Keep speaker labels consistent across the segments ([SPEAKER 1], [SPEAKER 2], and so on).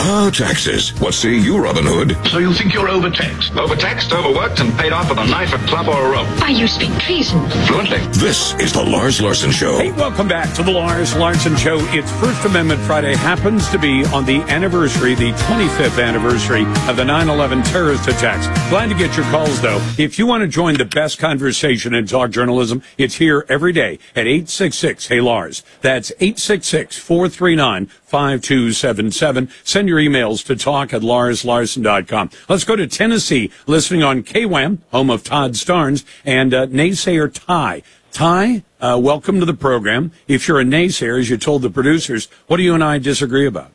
[SPEAKER 1] Taxes. What say you, Robin Hood?
[SPEAKER 2] So you think you're overtaxed?
[SPEAKER 3] Overtaxed, overworked, and paid off with a knife, a club, or a rope.
[SPEAKER 4] Why, you speak treason.
[SPEAKER 3] Fluently.
[SPEAKER 1] This is the Lars Larson Show.
[SPEAKER 5] Hey, welcome back to the Lars Larson Show. It's First Amendment Friday. Happens to be on the anniversary, the 25th anniversary of the 9/11 terrorist attacks. Glad to get your calls, though. If you want to join the best conversation in talk journalism, it's here every day at 866-HEY-LARS. That's 866-439-5277. Send your emails to talk@larslarson.com. Let's go to Tennessee, listening on KWAM, home of Todd Starnes, and naysayer Ty. Ty, welcome to the program. If you're a naysayer, as you told the producers, what do you and I disagree about?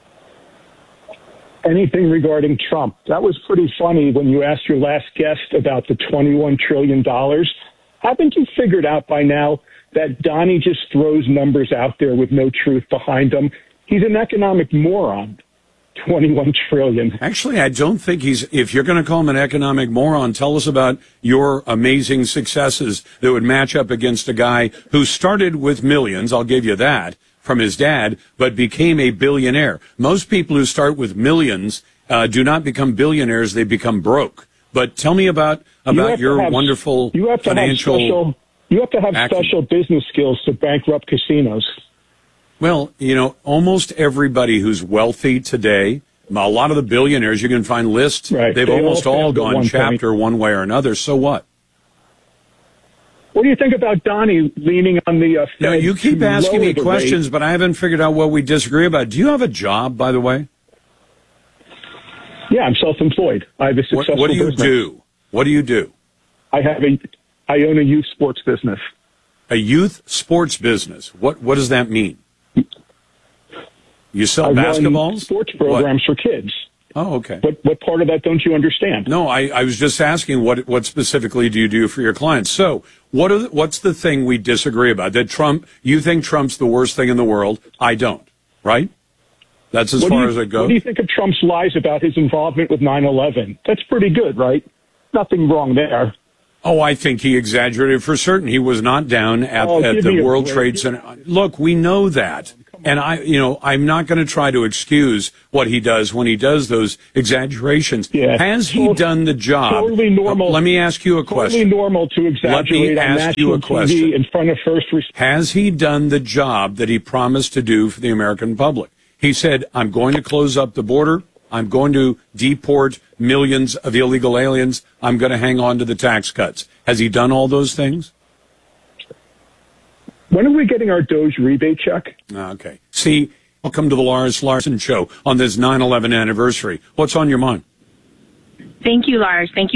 [SPEAKER 6] Anything regarding Trump. That was pretty funny when you asked your last guest about the $21 trillion. Haven't you figured out by now that Donnie just throws numbers out there with no truth behind them? He's an economic moron. 21 trillion.
[SPEAKER 5] Actually, I don't think if you're going to call him an economic moron, tell us about your amazing successes that would match up against a guy who started with millions, I'll give you that, from his dad, but became a billionaire. Most people who start with millions do not become billionaires, they become broke. But tell me about your wonderful financial...
[SPEAKER 6] You have to have special business skills to bankrupt casinos.
[SPEAKER 5] Well, almost everybody who's wealthy today, a lot of the billionaires, you can find lists,
[SPEAKER 6] right.
[SPEAKER 5] They've almost all gone chapter one way or another. So what?
[SPEAKER 6] What do you think about Donnie leaning on the Fed?
[SPEAKER 5] No, you keep asking me questions, but I haven't figured out what we disagree about. Do you have a job, by the way?
[SPEAKER 6] Yeah, I'm self-employed. I have a successful
[SPEAKER 5] What do you
[SPEAKER 6] business.
[SPEAKER 5] do? What do you do?
[SPEAKER 6] I own a youth sports business.
[SPEAKER 5] A youth sports business. What does that mean? You sell basketballs?
[SPEAKER 6] Run sports programs for kids.
[SPEAKER 5] Oh, okay.
[SPEAKER 6] But what part of that don't you understand?
[SPEAKER 5] No, I was just asking what specifically do you do for your clients? So what's the thing we disagree about? That you think Trump's the worst thing in the world. I don't, right? That's as far as it goes.
[SPEAKER 6] What do you think of Trump's lies about his involvement with 9/11? That's pretty good, right? Nothing wrong there.
[SPEAKER 5] Oh, I think he exaggerated for certain. He was not down at the World Trade Center. Look, we know that. And I'm not going to try to excuse what he does when he does those exaggerations.
[SPEAKER 6] Yeah.
[SPEAKER 5] Has he done the job?
[SPEAKER 6] Totally normal.
[SPEAKER 5] Let me ask you a question.
[SPEAKER 6] Totally normal to exaggerate on national TV in front of first responders.
[SPEAKER 5] Has he done the job that he promised to do for the American public? He said, I'm going to close up the border. I'm going to deport millions of illegal aliens. I'm going to hang on to the tax cuts. Has he done all those things?
[SPEAKER 6] When are we getting our Doge rebate check?
[SPEAKER 5] Okay. See, welcome to the Lars Larson Show on this 9/11 anniversary. What's on your mind?
[SPEAKER 7] Thank you, Lars. Thank you.